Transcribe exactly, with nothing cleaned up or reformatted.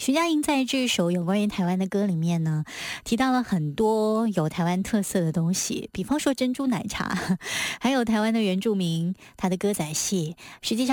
徐佳莹在这首有关于台湾的歌里面呢，提到了很多有台湾特色的东西，比方说珍珠奶茶，还有台湾的原住民，他的歌仔戏，实际上